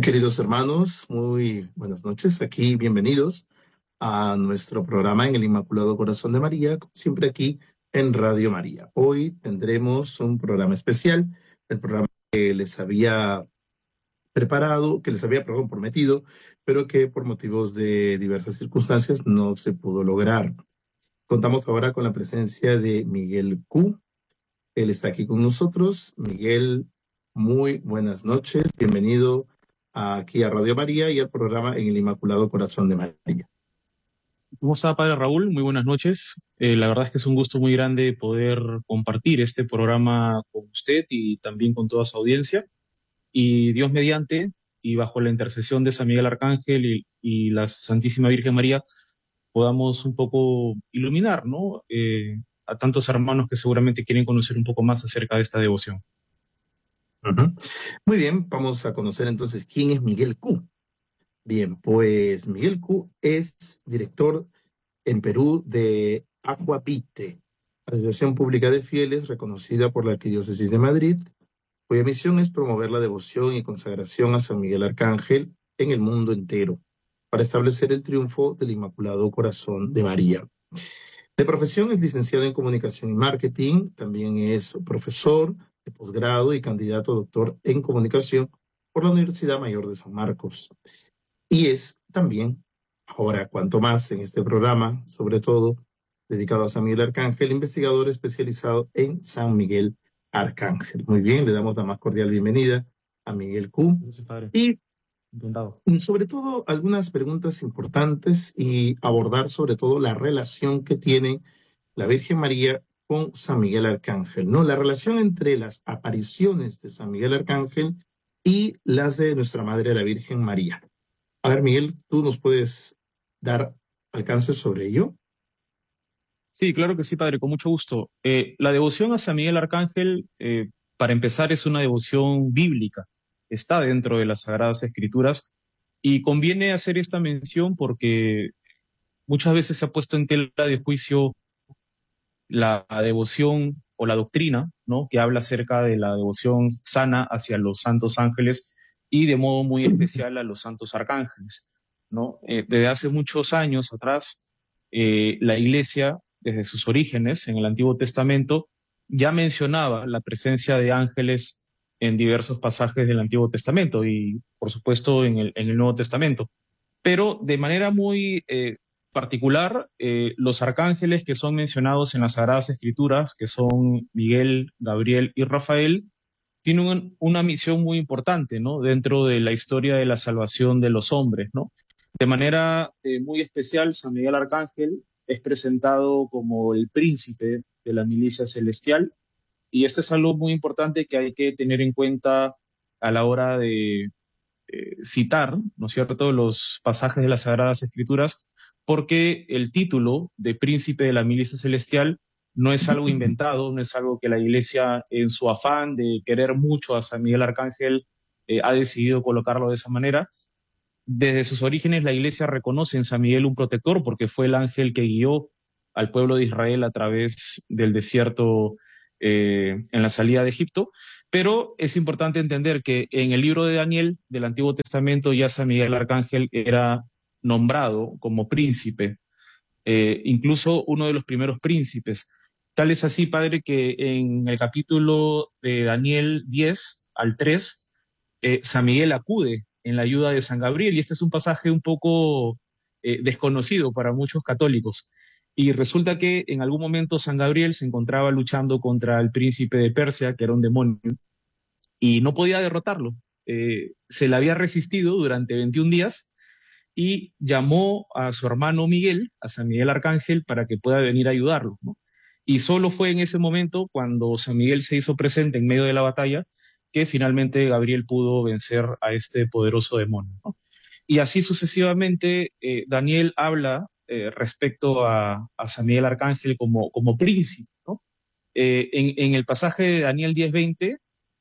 Queridos hermanos, muy buenas noches. Aquí, bienvenidos a nuestro programa en el Inmaculado Corazón de María, como siempre aquí en Radio María. Hoy tendremos un programa especial, el programa que les había preparado, que les había, perdón, prometido, pero que por motivos de diversas circunstancias no se pudo lograr. Contamos ahora con la presencia de Miguel Q. Él está aquí con nosotros. Miguel, muy buenas noches. Bienvenido aquí a Radio María y al programa en el Inmaculado Corazón de María. ¿Cómo está, Padre Raúl? Muy buenas noches. La verdad es que es un gusto muy grande poder compartir este programa con usted y también con toda su audiencia. Y Dios mediante, y bajo la intercesión de San Miguel Arcángel y la Santísima Virgen María, podamos un poco iluminar, ¿no? A tantos hermanos que seguramente quieren conocer un poco más acerca de esta devoción. Muy bien, vamos a conocer entonces quién es Miguel Q. Bien, pues Miguel Q es director en Perú de Aquapite, Asociación Pública de Fieles reconocida por la Arquidiócesis de Madrid, cuya misión es promover la devoción y consagración a San Miguel Arcángel en el mundo entero, para establecer el triunfo del Inmaculado Corazón de María. De profesión es licenciado en Comunicación y Marketing, también es profesor de posgrado y candidato a doctor en Comunicación por la Universidad Mayor de San Marcos. Y es también, ahora cuanto más en este programa, sobre todo dedicado a San Miguel Arcángel, investigador especializado en San Miguel Arcángel. Muy bien, le damos la más cordial bienvenida a Miguel Q. Gracias, Padre. Y Encantado. sobre todo algunas preguntas importantes y abordar sobre todo la relación que tiene la Virgen María con San Miguel Arcángel, ¿no? La relación entre las apariciones de San Miguel Arcángel y las de nuestra Madre la Virgen María. A ver, Miguel, ¿tú nos puedes dar alcance sobre ello? Sí, claro que sí, Padre, con mucho gusto. La devoción a San Miguel Arcángel, para empezar, es una devoción bíblica. Está dentro de las Sagradas Escrituras y conviene hacer esta mención porque muchas veces se ha puesto en tela de juicio la devoción o la doctrina, ¿no? Que habla acerca de la devoción sana hacia los santos ángeles y de modo muy especial a los santos arcángeles, ¿no? Desde hace muchos años atrás, la Iglesia, desde sus orígenes en el Antiguo Testamento, ya mencionaba la presencia de ángeles en diversos pasajes del Antiguo Testamento y, por supuesto, en el Nuevo Testamento. Pero de manera muy particular, los arcángeles que son mencionados en las Sagradas Escrituras, que son Miguel, Gabriel y Rafael, tienen una misión muy importante, ¿no? Dentro de la historia de la salvación de los hombres, ¿no? De manera muy especial, San Miguel Arcángel es presentado como el príncipe de la milicia celestial, y esto es algo muy importante que hay que tener en cuenta a la hora de citar, ¿no es cierto?, los pasajes de las Sagradas Escrituras, porque el título de príncipe de la milicia celestial no es algo inventado, no es algo que la Iglesia, en su afán de querer mucho a San Miguel Arcángel, ha decidido colocarlo de esa manera. Desde sus orígenes, la Iglesia reconoce en San Miguel un protector porque fue el ángel que guió al pueblo de Israel a través del desierto en la salida de Egipto. Pero es importante entender que en el libro de Daniel del Antiguo Testamento ya San Miguel Arcángel era nombrado como príncipe, incluso uno de los primeros príncipes. Tal es así, Padre, que en el capítulo de Daniel 10 al 3, San Miguel acude en la ayuda de San Gabriel, y este es un pasaje un poco desconocido para muchos católicos. Y resulta que en algún momento San Gabriel se encontraba luchando contra el príncipe de Persia, que era un demonio, y no podía derrotarlo. Se le había resistido durante 21 días y llamó a su hermano Miguel, a San Miguel Arcángel, para que pueda venir a ayudarlo, ¿no? Y solo fue en ese momento, cuando San Miguel se hizo presente en medio de la batalla, que finalmente Gabriel pudo vencer a este poderoso demonio, ¿no? Y así sucesivamente, Daniel habla respecto a San Miguel Arcángel como príncipe, ¿no? En el pasaje de Daniel 10:20,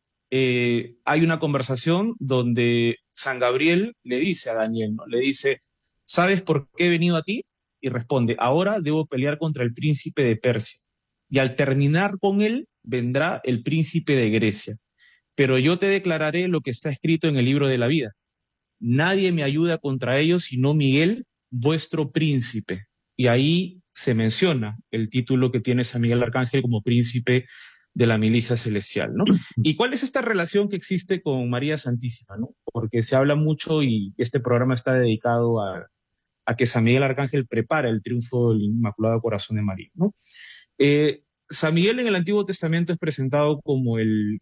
hay una conversación donde San Gabriel le dice a Daniel, ¿no? Le dice, ¿sabes por qué he venido a ti? Y responde, ahora debo pelear contra el príncipe de Persia. Y al terminar con él, vendrá el príncipe de Grecia. Pero yo te declararé lo que está escrito en el libro de la vida. nadie me ayuda contra ellos sino Miguel, vuestro príncipe. Y ahí se menciona el título que tiene San Miguel Arcángel como príncipe de la milicia celestial, ¿no? ¿Y cuál es esta relación que existe con María Santísima, ¿no? Porque se habla mucho y este programa está dedicado a que San Miguel Arcángel prepara el triunfo del Inmaculado Corazón de María, ¿no? Eh, San Miguel en el Antiguo Testamento es presentado como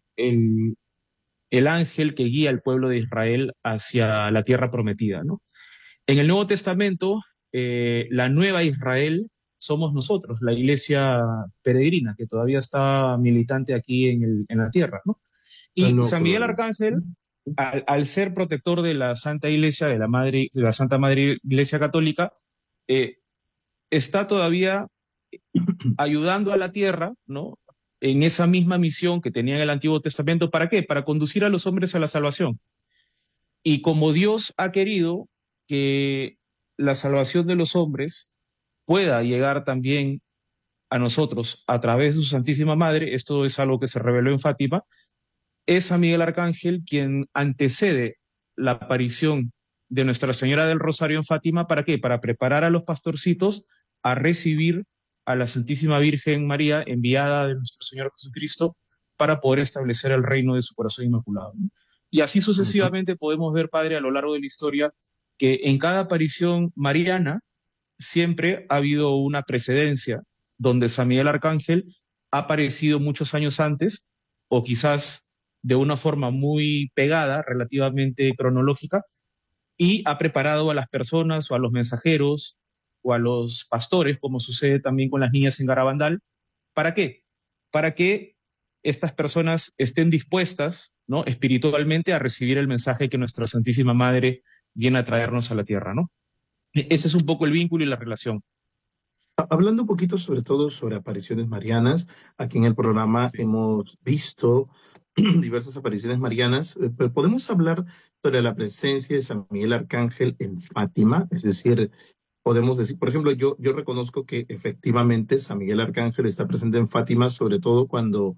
el ángel que guía al pueblo de Israel hacia la tierra prometida, ¿no? En el Nuevo Testamento, la nueva Israel somos nosotros, la iglesia peregrina, que todavía está militante aquí en la tierra, ¿no? Y No, San Miguel Colombia. Arcángel, al ser protector de la Santa Iglesia, de la Santa Madre Iglesia Católica, eh, está todavía ayudando a la tierra, ¿no? En esa misma misión que tenía en el Antiguo Testamento. ¿Para qué? Para conducir a los hombres a la salvación. Y como Dios ha querido que la salvación de los hombres pueda llegar también a nosotros a través de su Santísima Madre, esto es algo que se reveló en Fátima, es San Miguel Arcángel quien antecede la aparición de Nuestra Señora del Rosario en Fátima. ¿Para qué? Para preparar a los pastorcitos a recibir a la Santísima Virgen María, enviada de nuestro Señor Jesucristo, para poder establecer el reino de su corazón inmaculado, ¿no? Y así Ujú. sucesivamente podemos ver, Padre, a lo largo de la historia, que en cada aparición mariana siempre ha habido una precedencia donde San Miguel Arcángel ha aparecido muchos años antes, o quizás de una forma muy pegada, relativamente cronológica, y ha preparado a las personas o a los mensajeros o a los pastores, como sucede también con las niñas en Garabandal. ¿Para qué? Para que estas personas estén dispuestas, ¿no?, espiritualmente a recibir el mensaje que nuestra Santísima Madre viene a traernos a la tierra, ¿no? Ese es un poco el vínculo y la relación. Hablando un poquito sobre todo sobre apariciones marianas, aquí en el programa Sí. hemos visto diversas apariciones marianas. Pero podemos hablar sobre la presencia de San Miguel Arcángel en Fátima, es decir, podemos decir, por ejemplo, yo reconozco que efectivamente San Miguel Arcángel está presente en Fátima, sobre todo cuando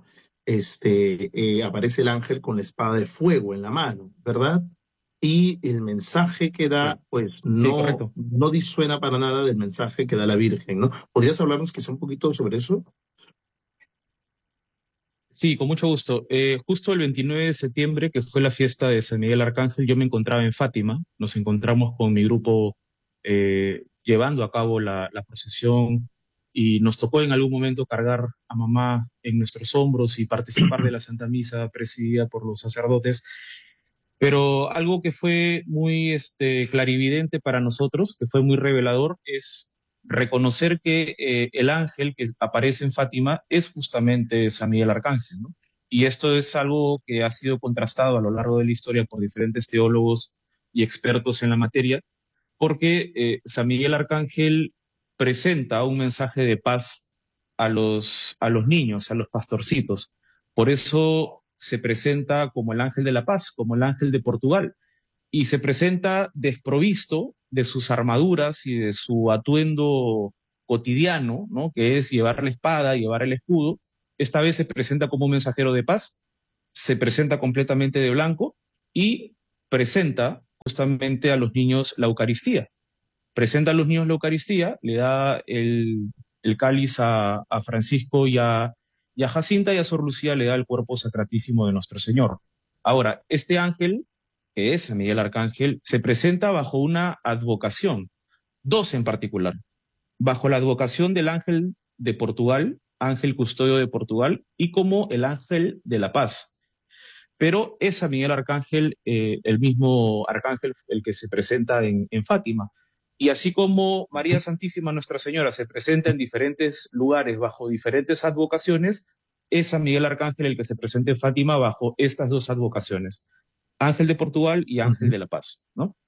aparece el ángel con la espada de fuego en la mano, ¿verdad? Y el mensaje que Claro. da, pues Sí, no, correcto. no disuena para nada del mensaje que da la Virgen, ¿no? ¿Podrías hablarnos quizá un poquito sobre eso? Sí, con mucho gusto. Justo el 29 de septiembre, que fue la fiesta de San Miguel Arcángel, yo me encontraba en Fátima. Nos encontramos con mi grupo llevando a cabo la procesión y nos tocó en algún momento cargar a mamá en nuestros hombros y participar de la Santa Misa presidida por los sacerdotes. Pero algo que fue muy clarividente para nosotros, que fue muy revelador, es reconocer que el ángel que aparece en Fátima es justamente San Miguel Arcángel, ¿no? Y esto es algo que ha sido contrastado a lo largo de la historia por diferentes teólogos y expertos en la materia, porque San Miguel Arcángel presenta un mensaje de paz a los niños, a los pastorcitos. Por eso se presenta como el ángel de la paz, como el ángel de Portugal, y se presenta desprovisto de sus armaduras y de su atuendo cotidiano, ¿no?, que es llevar la espada, llevar el escudo. Esta vez se presenta como un mensajero de paz, se presenta completamente de blanco y presenta justamente a los niños la Eucaristía. Presenta a los niños la Eucaristía, le da el cáliz a Francisco y a Jacinta, y a Sor Lucía le da el cuerpo sacratísimo de nuestro Señor. Ahora, este ángel, que es San Miguel Arcángel, se presenta bajo una advocación, dos en particular, bajo la advocación del ángel de Portugal, ángel custodio de Portugal, y como el ángel de la paz. Pero es San Miguel Arcángel, el mismo Arcángel, el que se presenta en Fátima. Y así como María Santísima Nuestra Señora se presenta en diferentes lugares bajo diferentes advocaciones, es San Miguel Arcángel el que se presenta en Fátima bajo estas dos advocaciones, Ángel de Portugal y Ángel Ujú. de la Paz, ¿no?